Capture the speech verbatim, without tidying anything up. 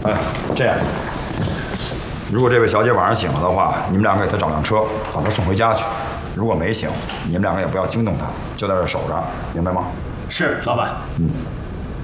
哎，这样，如果这位小姐晚上醒了的话，你们两个给她找辆车，把她送回家去。如果没醒，你们两个也不要惊动她，就在这守着，明白吗？ 是，老板。 嗯。